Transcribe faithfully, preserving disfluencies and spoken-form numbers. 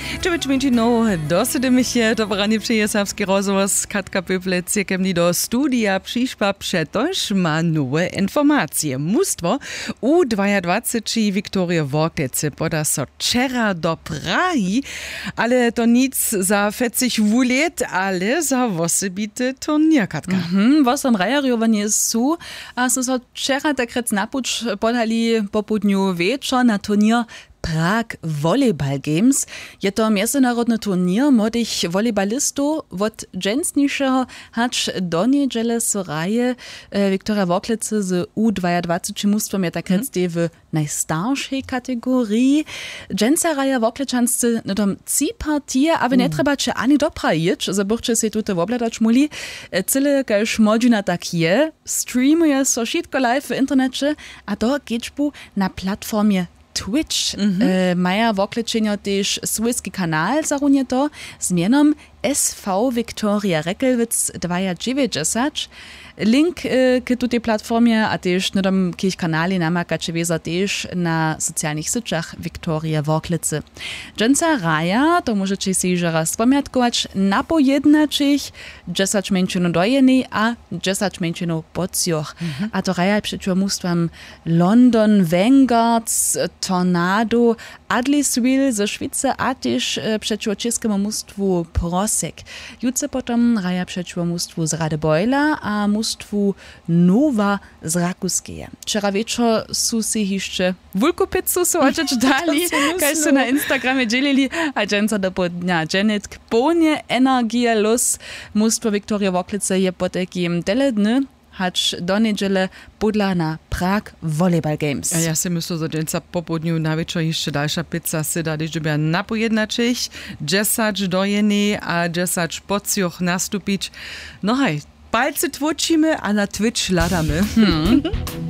Cześć, no, dosyć się to branie przyje serbski rozhlas. Katka Pöble cirkemni do studia przyszła przetoż ma nowe informacje. Mustwo U dwadzieścia dwa Wiktoria Worklece poda so wczera do Prahi, ale to nic za czterdzieści wulet, ale za osobity turnier, Katka. Mhm, was am Rejerjowanie su, a so so wczera takrec napucz podali po południu wieczor na turnier Prag Volleyball Games. Je to międzynarodny turnier młodych volleybalistów. Od dżęsniejszego hacz do niedziele soraje e, Wiktoria Worklece z U dwadzieścia mustwom je takrec mm. w najstarszej kategorii. Dżęsa raja Worklečanscy no tam trzy partie, ale nie trzeba cię ani doprajić, zaburcie się tutaj wobladać muli. Cyle każ modzina tak je, streamuje so wszystko live w internecie, a to gieczbu na platformie Twitch. Mm-hmm. E, maja Worklečenio też swójski kanał zarunje to z mianem S V Viktoria Rekelwitz dwieście dziewięćdziesiąt. Link e, k tej platformie, a też na tym kilk kanali namakacie wieza też na socjalnych sieciach Wiktoria Worklece. Dżęca raja, to możecie się jeszcze raz pamiętkować, na pojednaczych dziesięć męczynów dojeny, a dziesięć męczynów pocjoch. Mm-hmm. A to raja przeciw mustwam London, Vanguards, Tornado, Adliswil ze Szwicy, a też e, przeciw czeskemu mustwu Prosek. Jutce potom raja przeciw mustwu z Radebojla, a mustwu Nowa z Rakuskeja. Wczera wieczor su się jeszcze wulkopizzu sołaczyć dali, kaj su na Instagramie dzielili, a dżęca do podnia dżenet k ponie energie los. Mustwo Wiktoria Worklece je po takim tele dny hacz do niedziele podla na Prag Volleyball Games. Ja, ja si myślę, że dżęca po południu na wieczor jeszcze dalsza pizza syda, gdyż by na pojednaczych dziesięć dojeny, a dziesięć pocjoch nastupić. No hej, palce tłoczymy, a na Twitch ladamy. Hmm.